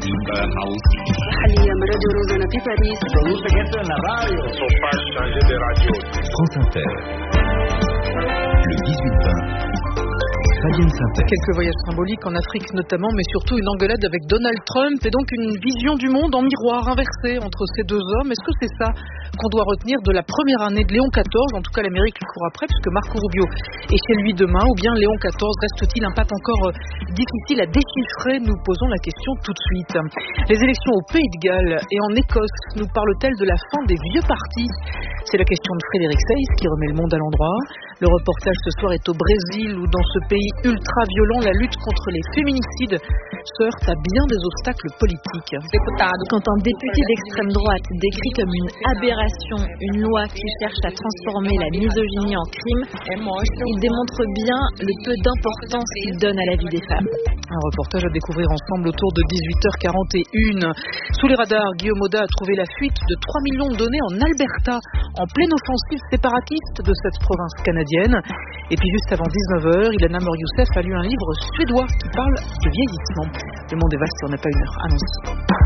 حاليا راديو روزانا في باريس. Produce gente en la radio. Son page changé de radio. France Inter. Le dix-huit vingt. Fabienne Synthèse. Quelques voyages symboliques en Afrique notamment, mais surtout une engueulade avec Donald Trump et donc une vision du monde en miroir inversé entre ces deux hommes. Est-ce que c'est ça qu'on doit retenir de la première année de Léon quatorze? En tout cas, l'Amérique lui court après, puisque Marco Rubio est chez lui demain. Ou bien Léon quatorze reste-t-il un pape encore difficile à déchiffrer? Nous posons la question tout de suite. Les élections au Pays de Galles et en Écosse nous parlent-elles de la fin des vieux partis? C'est la question de Frédéric Seyss qui remet le monde à l'endroit. Le reportage ce soir est au Brésil, où dans ce pays ultra-violent, la lutte contre les féminicides se heurte à bien des obstacles politiques. Quand un député d'extrême droite décrit comme une aberration une loi qui cherche à transformer la misogynie en crime, il démontre bien le peu d'importance qu'il donne à la vie des femmes. Un reportage à découvrir ensemble autour de dix-huit heures quarante et une. Sous les radars, Guillaume Oda a trouvé la fuite de trois millions de données en Alberta, en pleine offensive séparatiste de cette province canadienne. Et puis juste avant dix-neuf heures, Ilana Mor-Youssef a lu un livre suédois qui parle de vieillissement. Le monde est vaste et on n'a pas une heure. Allons-y.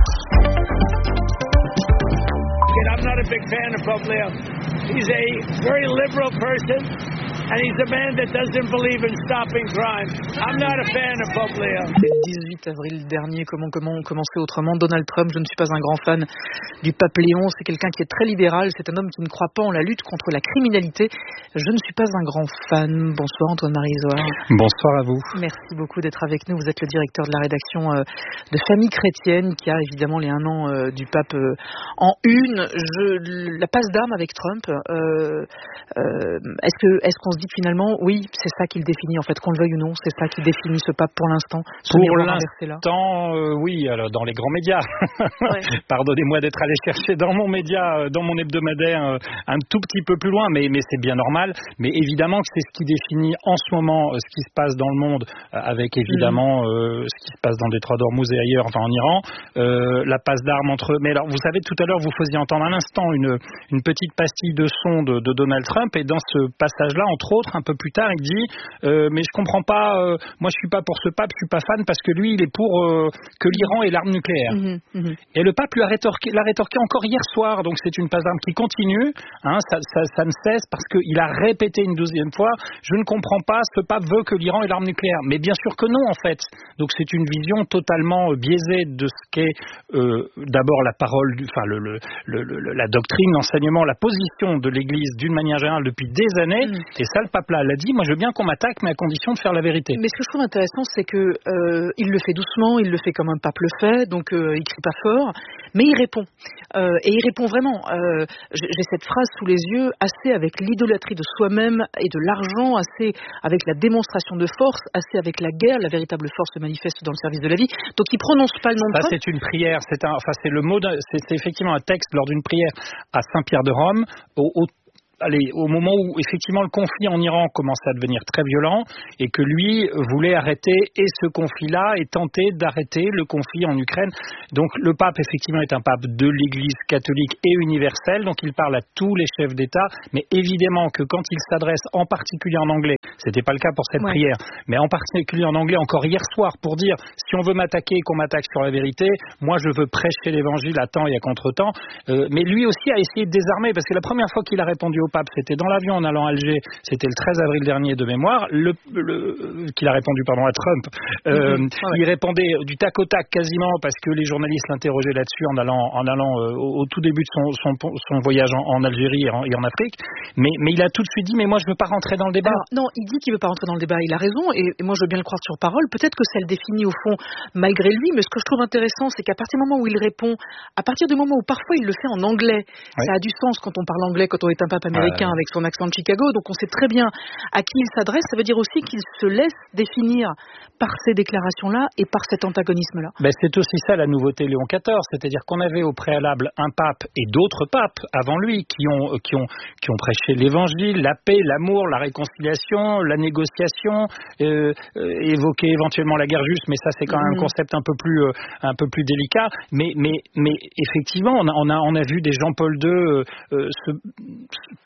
I'm not a big fan of Pope Leo. He's a very liberal person, and he's a man that doesn't believe in stopping crime. I'm not a fan of Pope Leo. Le dix-huit avril dernier, comment, comment commencer autrement? Donald Trump, je ne suis pas un grand fan du pape Léon. C'est quelqu'un qui est très libéral. C'est un homme qui ne croit pas en la lutte contre la criminalité. Je ne suis pas un grand fan. Bonsoir Antoine-Marie Isoard. Bonsoir à vous. Merci beaucoup d'être avec nous. Vous êtes le directeur de la rédaction de Famille Chrétienne, qui a évidemment les un an du pape en une. Je, la passe d'armes avec Trump, euh, euh, est-ce que est-ce qu'on se dit que finalement, oui, c'est ça qui le définit, en fait, qu'on le veuille ou non, c'est ça qui définit ce pape pour l'instant? Pour l'instant, euh, oui, alors dans les grands médias. Ouais. Pardonnez-moi d'être allé chercher dans mon média, dans mon hebdomadaire, euh, un tout petit peu plus loin, mais, mais c'est bien normal. Mais évidemment que c'est ce qui définit en ce moment euh, ce qui se passe dans le monde, euh, avec évidemment euh, ce qui se passe dans le détroit d'Ormuz et ailleurs, enfin en Iran, euh, la passe d'armes entre eux. Mais alors, vous savez, tout à l'heure, vous faisiez entendre un instant une, une petite pastille de son de, de Donald Trump, et dans ce passage-là, entre autres, un peu plus tard, il dit euh, mais je comprends pas, euh, moi je suis pas pour ce pape, je suis pas fan parce que lui il est pour euh, que l'Iran ait l'arme nucléaire. Mmh, mmh. Et le pape lui a rétorqué, l'a rétorqué encore hier soir, donc c'est une passe d'armes qui continue, hein, ça, ça, ça ne cesse parce qu'il a répété une douzième fois, je ne comprends pas, ce pape veut que l'Iran ait l'arme nucléaire. Mais bien sûr que non en fait. Donc c'est une vision totalement biaisée de ce qu'est euh, d'abord la parole, du, enfin le, le, le, le, la doctrine, l'enseignement, la position de l'Église d'une manière générale depuis des années. Mmh. Et ça, le pape là l'a dit, moi je veux bien qu'on m'attaque, mais à condition de faire la vérité. Mais ce que je trouve intéressant, c'est que euh, il le fait doucement, il le fait comme un pape le fait, donc euh, il crie pas fort, mais il répond. Euh, et il répond vraiment. Euh, j'ai cette phrase sous les yeux, assez avec l'idolâtrie de soi-même et de l'argent, assez avec la démonstration de force, assez avec la guerre, la véritable force se manifeste dans le service de la vie. Donc il prononce pas le nom de ça. C'est une prière, c'est un, enfin c'est le mot, c'est effectivement un texte lors d'une prière à Saint-Pierre de Rome, au, au Allez, au moment où effectivement le conflit en Iran commençait à devenir très violent et que lui voulait arrêter et ce conflit-là et tenter d'arrêter le conflit en Ukraine. Donc le pape effectivement est un pape de l'Église catholique et universelle, donc il parle à tous les chefs d'État, mais évidemment que quand il s'adresse en particulier en anglais, c'était pas le cas pour cette ouais. prière, mais en particulier en anglais encore hier soir pour dire si on veut m'attaquer et qu'on m'attaque sur la vérité, moi je veux prêcher l'évangile à temps et à contre-temps, euh, mais lui aussi a essayé de désarmer parce que la première fois qu'il a répondu au pape, c'était dans l'avion en allant à Alger, c'était le treize avril dernier de mémoire, le, le, qu'il a répondu pardon, à Trump. Euh, mmh, ouais. Il répondait du tac au tac quasiment parce que les journalistes l'interrogeaient là-dessus en allant, en allant euh, au, au tout début de son, son, son voyage en, en Algérie et en, et en Afrique. Mais, mais il a tout de suite dit, mais moi je ne veux pas rentrer dans le débat. Alors, non, il dit qu'il ne veut pas rentrer dans le débat, il a raison, et, et moi je veux bien le croire sur parole. Peut-être que ça le définit au fond malgré lui, mais ce que je trouve intéressant, c'est qu'à partir du moment où il répond, à partir du moment où parfois il le fait en anglais, ouais. ça a du sens quand on parle anglais, quand on est un pape américain euh... avec son accent de Chicago, donc on sait très bien à qui il s'adresse. Ça veut dire aussi qu'il se laisse définir par ces déclarations-là et par cet antagonisme-là. Ben c'est aussi ça la nouveauté Léon quatorze, c'est-à-dire qu'on avait au préalable un pape et d'autres papes avant lui qui ont, qui ont, qui ont prêché l'évangile, la paix, l'amour, la réconciliation, la négociation, euh, euh, évoqué éventuellement la guerre juste, mais ça c'est quand même mmh. un concept un peu plus, euh, un peu plus délicat. Mais, mais, mais effectivement, on a, on a, on a vu des Jean-Paul deux euh, se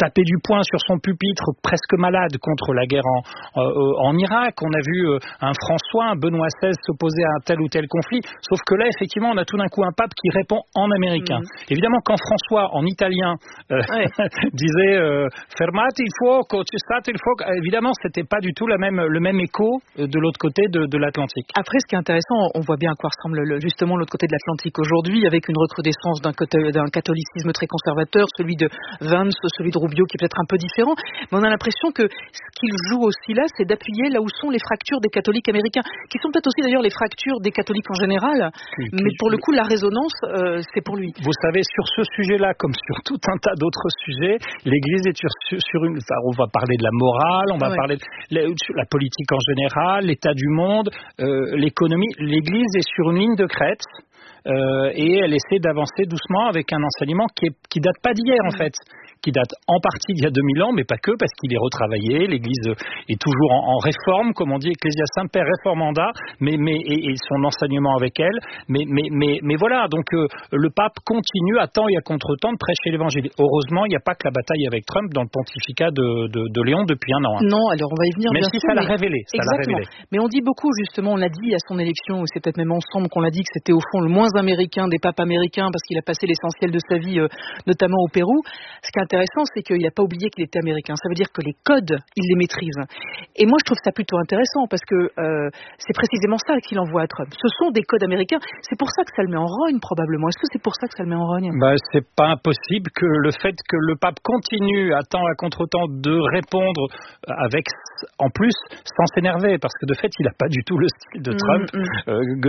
taper du poing sur son pupitre, presque malade, contre la guerre en, euh, en Irak. On a vu euh, un François, un Benoît seize s'opposer à un tel ou tel conflit. Sauf que là, effectivement, on a tout d'un coup un pape qui répond en américain. Mmh. Évidemment, quand François, en italien, euh, ouais. disait euh, fermate il fuoco, cessate il fuoco, évidemment, c'était pas du tout la même, le même écho de l'autre côté de, de l'Atlantique. Après, ce qui est intéressant, on voit bien à quoi ressemble le, justement l'autre côté de l'Atlantique aujourd'hui, avec une recrudescence d'un, d'un catholicisme très conservateur, celui de Vance, celui de Rubio, qui est peut-être un peu différent. Mais on a l'impression que ce qu'il joue aussi là, c'est d'appuyer là où sont les fractures des catholiques américains, qui sont peut-être aussi d'ailleurs les fractures des catholiques en général. Oui, mais pour le coup, la résonance, euh, c'est pour lui. Vous savez, sur ce sujet-là, comme sur tout un tas d'autres sujets, l'Église est sur, sur une... Enfin, on va parler de la morale, on va ah ouais. parler de la, la politique en général, l'état du monde, euh, l'économie. L'Église est sur une ligne de crête. Euh, et elle essaie d'avancer doucement avec un enseignement qui, est, qui date pas d'hier en fait, qui date en partie d'il y a deux mille ans, mais pas que, parce qu'il est retravaillé. L'Église est toujours en, en réforme, comme on dit, Ecclesia Semper Reformanda, mais, mais et, et son enseignement avec elle. Mais, mais, mais, mais voilà, donc euh, le pape continue à temps et à contre-temps de prêcher l'Évangile. Heureusement, il n'y a pas que la bataille avec Trump dans le pontificat de, de, de Léon depuis un an. Hein. Non, alors on va y venir. Même bien si sûr, ça l'a mais... révélé. Ça Exactement. l'a révélé. Mais on dit beaucoup, justement, on l'a dit à son élection, ou c'est peut-être même ensemble qu'on l'a dit que c'était au fond le moins américain des papes américains parce qu'il a passé l'essentiel de sa vie, euh, notamment au Pérou. Ce qui est intéressant, c'est qu'il n'a pas oublié qu'il était américain. Ça veut dire que les codes, il les maîtrise. Et moi, je trouve ça plutôt intéressant parce que euh, c'est précisément ça qu'il envoie à Trump. Ce sont des codes américains. C'est pour ça que ça le met en rogne, probablement. Est-ce que c'est pour ça que ça le met en rogne ? Bah, c'est pas impossible que le fait que le pape continue à temps à contre-temps de répondre avec, en plus, sans s'énerver, parce que de fait, il n'a pas du tout le style de Trump, mmh, mmh.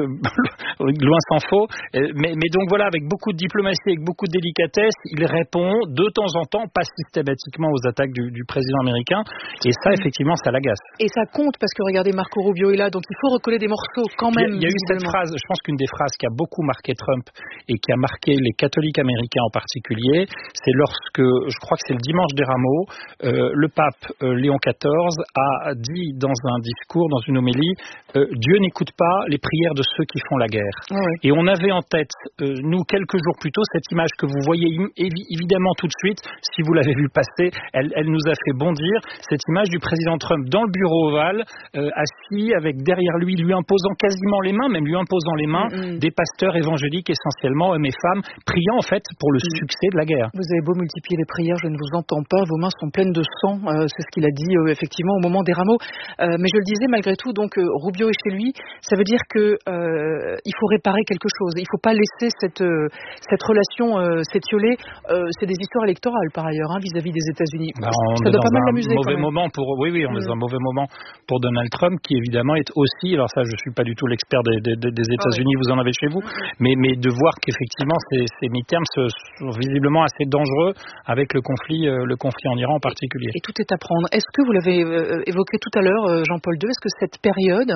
Euh, loin s'en faut. Mais, mais donc voilà, avec beaucoup de diplomatie, avec beaucoup de délicatesse, il répond de temps en temps, pas systématiquement aux attaques du, du président américain. Et ça, effectivement, ça l'agace. Et ça compte parce que regardez, Marco Rubio est là, donc il faut recoller des morceaux quand même. Il y a, il y a eu cette phrase, je pense qu'une des phrases qui a beaucoup marqué Trump et qui a marqué les catholiques américains en particulier, c'est lorsque, je crois que c'est le dimanche des Rameaux, euh, le pape euh, Léon quatorze a dit dans un discours, dans une homélie, euh, Dieu n'écoute pas les prières de ceux qui font la guerre. Ah ouais. Et on avait en tête, euh, nous, quelques jours plus tôt, cette image que vous voyez évi- évidemment tout de suite, si vous l'avez vue passer, elle, elle nous a fait bondir, cette image du président Trump dans le bureau ovale, euh, assis avec derrière lui, lui imposant quasiment les mains, même lui imposant les mains, mm-hmm. des pasteurs évangéliques essentiellement, hommes et femmes, priant en fait pour le mm-hmm. succès de la guerre. Vous avez beau multiplier les prières, je ne vous entends pas, vos mains sont pleines de sang, euh, c'est ce qu'il a dit euh, effectivement au moment des Rameaux. Euh, mais je le disais malgré tout, donc euh, Rubio est chez lui, ça veut dire que euh, il faut réparer quelque chose, il ne faut pas laisser cette, euh, cette relation euh, s'étioler. Euh, c'est des histoires électorales par ailleurs hein, vis-à-vis des États-Unis. Ben, ça doit pas mal l'amuser. Mauvais moment pour, oui, oui, on mm. est dans un mauvais moment pour Donald Trump, qui évidemment est aussi, alors ça, je suis pas du tout l'expert des, des, des États-Unis, oh, oui. Vous en avez chez vous, mm. mais, mais de voir qu'effectivement ces, ces mi-termes sont visiblement assez dangereux avec le conflit, euh, le conflit en Iran en particulier. Et, et tout est à prendre. Est-ce que vous l'avez euh, évoqué tout à l'heure, euh, Jean-Paul deux, est-ce que cette période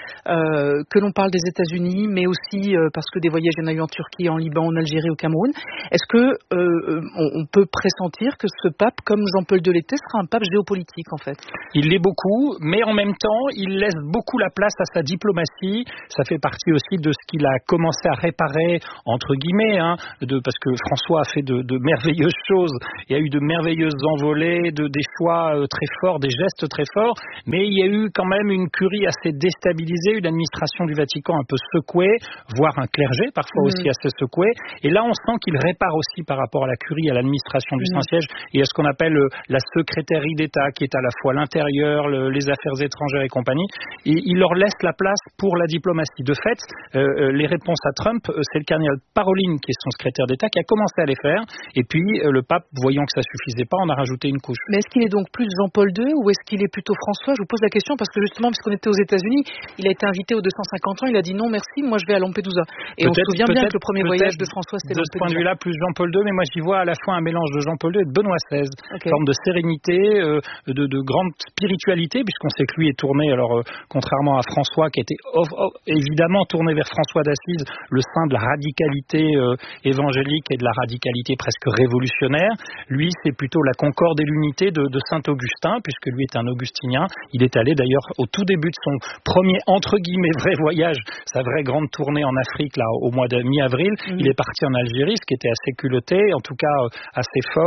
euh, que l'on parle des États-Unis, mais aussi euh, parce que des voyages il y en a eu en Turquie, en Liban, en Algérie, au Cameroun, est-ce que euh, on, on peut pressentir que ce pape, comme Jean-Paul deux l'était, sera un pape géopolitique en fait? Il l'est beaucoup, mais en même temps, il laisse beaucoup la place à sa diplomatie. Ça fait partie aussi de ce qu'il a commencé à réparer, entre guillemets, hein, de, parce que François a fait de, de merveilleuses choses. Il y a eu de merveilleuses envolées, de, des choix euh, très forts, des gestes très forts, mais il y a eu quand même une curie assez déstabilisée, une administration du Vatican un peu secouée, voire un clergé parfois mmh. aussi assez secoué. Et là, on sent qu'il répare aussi par rapport à la curie, à l'administration du mmh. Saint-Siège et à ce qu'on appelle euh, la secrétaire d'État, qui est à la fois l'intérieur, le, les affaires étrangères et compagnie. Et il leur laisse la place pour la diplomatie. De fait, euh, les réponses à Trump, euh, c'est le cardinal Parolin, qui est son secrétaire d'État, qui a commencé à les faire. Et puis, euh, le pape, voyant que ça suffisait pas, en a rajouté une couche. Mais est-ce qu'il est donc plus Jean-Paul deux ou est-ce qu'il est plutôt François? Je vous pose la question parce que justement, puisqu'on était aux États-Unis, il a été invité aux deux cent cinquante ans, il a dit non merci, moi je vais à Lampedusa. Et peut-être, on se souvient bien que le premier voyage de François, c'était de Lampedusa. De ce point de vue-là, plus Jean-Paul deux, mais moi j'y vois à la fois un mélange de Jean-Paul deux et de Benoît seize. Okay. Une forme de sérénité, euh, de, de grande spiritualité, puisqu'on sait que lui est tourné, alors euh, contrairement à François, qui était oh, oh, évidemment tourné vers François d'Assise, le sein de la radicalité euh, évangélique et de la radicalité presque révolutionnaire. Lui, c'est plutôt la concorde et l'unité de, de Saint-Augustin, puisque lui est un augustinien. Il est allé d'ailleurs au tout début de son premier, entre guillemets, vrai voyage, sa vraie grande tournée en Afrique, là, au mois de mi-avril. Mmh. Il est parti en Algérie, ce qui était assez culotté, en tout cas euh, assez fort.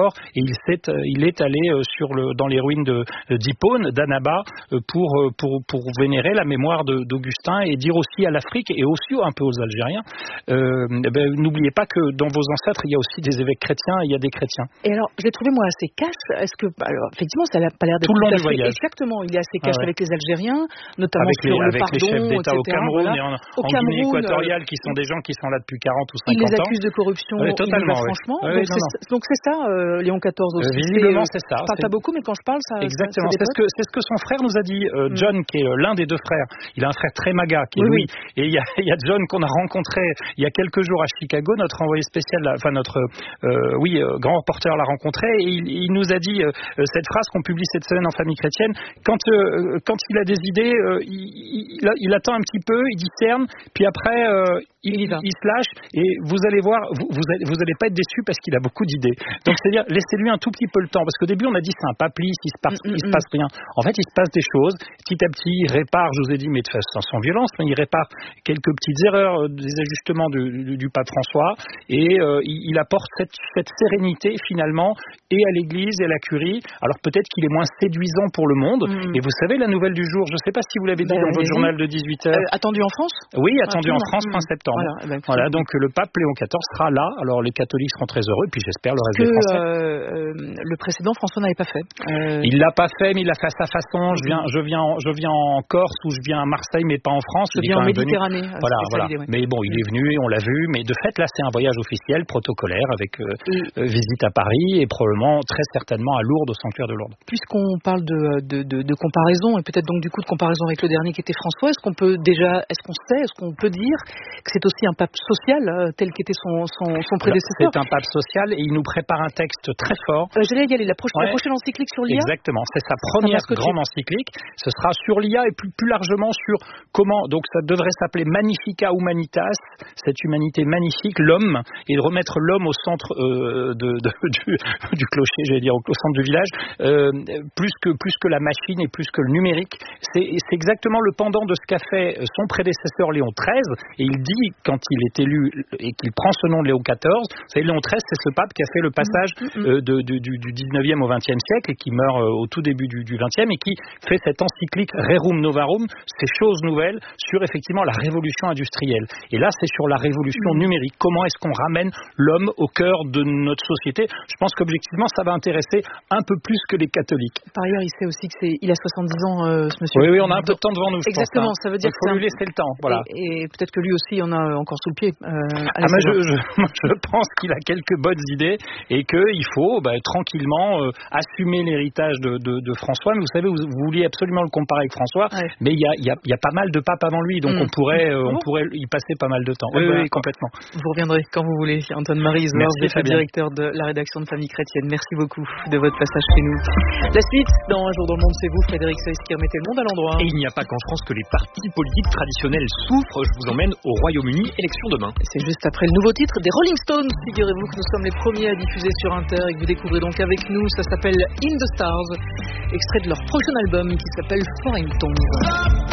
mort et il, s'est, il est allé sur le, dans les ruines de, d'Hippone, d'Annaba, pour, pour, pour vénérer la mémoire de, d'Augustin et dire aussi à l'Afrique et aussi un peu aux Algériens, euh, ben, n'oubliez pas que dans vos ancêtres, il y a aussi des évêques chrétiens et il y a des chrétiens. Et alors, je l'ai trouvé moi assez cash. Est-ce que, alors, effectivement, ça n'a pas l'air d'être tout le long tout du voyage. Exactement, il est assez cash ah ouais. avec les Algériens, notamment avec sur les, le avec pardon, les chefs d'État et cetera. Au Cameroun voilà. et en, Au en Cameroun, Guinée équatoriale, qui sont des gens qui sont là depuis quarante ou cinquante ans. Il les accuse de corruption. Oui, totalement. Va, oui. franchement. Oui, donc, non, c'est, non. donc c'est ça, euh, Léon quatorze aussi. Euh, visiblement, c'est, c'est ça. Je parle c'est... pas beaucoup, mais quand je parle, ça. Exactement. Ça, ça c'est, ce que, c'est ce que son frère nous a dit. Euh, John, mm. qui est l'un des deux frères. Il a un frère très maga, qui est oui, Louis. Oui. Et il y, a, il y a John qu'on a rencontré il y a quelques jours à Chicago. Notre envoyé spécial, enfin notre, euh, oui, euh, grand reporter l'a rencontré et il, il nous a dit euh, cette phrase qu'on publie cette semaine en Famille Chrétienne. Quand, euh, quand il a des idées, euh, il, il, il attend un petit peu, il discerne, puis après. Euh, Il, il, il se lâche et vous allez voir, vous, vous, allez, vous allez pas être déçus parce qu'il a beaucoup d'idées. Donc c'est-à-dire, laissez-lui un tout petit peu le temps parce qu'au début on a dit c'est un paplis, il se passe, mm-hmm. il se passe rien. En fait, il se passe des choses. Petit à petit, il répare. Je vous ai dit, mais de façon sans violence, mais il répare quelques petites erreurs, des ajustements du, du, du pape François et euh, il, il apporte cette, cette sérénité finalement et à l'Église et à la curie. Alors peut-être qu'il est moins séduisant pour le monde. Mm-hmm. Et vous savez la nouvelle du jour. Je ne sais pas si vous l'avez dit ben, dans votre journal de dix-huit heures. Euh, attendu en France. Oui, attendu en France fin septembre. Voilà, eh ben, voilà, donc le pape Léon quatorze sera là. Alors les catholiques seront très heureux, et puis j'espère le reste que, des Français. Euh, euh, le précédent François n'avait pas fait. Euh... Il l'a pas fait, mais il l'a fait à sa façon. Je viens, je viens, je viens en Corse ou je viens à Marseille, mais pas en France. Je viens en Méditerranée. Voilà, voilà. Ouais. Mais bon, il est venu et on l'a vu. Mais de fait, là, c'est un voyage officiel, protocolaire, avec euh, euh, visite à Paris et probablement, très certainement, à Lourdes, au sanctuaire de Lourdes. Puisqu'on parle de, de, de, de comparaison et peut-être donc du coup de comparaison avec le dernier qui était François, est-ce qu'on peut déjà, est-ce qu'on sait, est-ce qu'on peut dire que c'est aussi un pape social euh, tel qu'était son, son, son prédécesseur? C'est un pape social et il nous prépare un texte très fort. Euh, J'allais y aller, la, proche, ouais. la prochaine encyclique sur l'I A. Exactement, c'est sa première grande encyclique. Ce sera sur l'I A et plus, plus largement sur comment, donc ça devrait s'appeler Magnifica Humanitas, cette humanité magnifique, l'homme, et de remettre l'homme au centre euh, de, de, du, du clocher, j'allais dire, au, au centre du village, euh, plus, que, plus que la machine et plus que le numérique. C'est, c'est exactement le pendant de ce qu'a fait son prédécesseur Léon treize, et il dit, quand il est élu et qu'il prend ce nom de Léon quatorze, vous savez, Léon treize, c'est ce pape qui a fait le passage euh, de, de, du, du dix-neuvième au vingtième siècle et qui meurt euh, au tout début du, du vingtième et qui fait cette encyclique Rerum Novarum, ces choses nouvelles sur effectivement la révolution industrielle. Et là, c'est sur la révolution numérique. Comment est-ce qu'on ramène l'homme au cœur de notre société? Je pense qu'objectivement, ça va intéresser un peu plus que les catholiques. Par ailleurs, il sait aussi que c'est, il a soixante-dix ans, euh, ce monsieur. Oui, oui, on a un peu de temps devant nous. Je Exactement, pense, hein. ça veut dire qu'il faut lui laisser le temps. Voilà. Et, et peut-être que lui aussi en a encore sous le pied. Euh, ah, mais je, je, je pense qu'il a quelques bonnes idées et qu'il faut bah, tranquillement euh, assumer l'héritage de, de, de François. Mais vous savez, vous, vous vouliez absolument le comparer avec François, ouais. mais il y a, y, a, y a pas mal de papes avant lui, donc mmh. on pourrait, euh, on pourrait y passer pas mal de temps. Oui, oui, oui, complètement. Vous reviendrez quand vous voulez. Antoine-Marie Ismars, le directeur de la rédaction de Famille Chrétienne. Merci beaucoup de votre passage chez nous. La suite, dans Un jour dans le monde, c'est vous, Frédéric Seyss, qui remettez le monde à l'endroit. Et il n'y a pas qu'en France que les partis politiques traditionnels souffrent. Je vous emmène au Royaume-Uni, élection demain. C'est juste après le nouveau titre des Rolling Stones. Figurez-vous que nous sommes les premiers à diffuser sur Inter et que vous découvrez donc avec nous. Ça s'appelle In the Stars, extrait de leur prochain album qui s'appelle Foreign Tongues.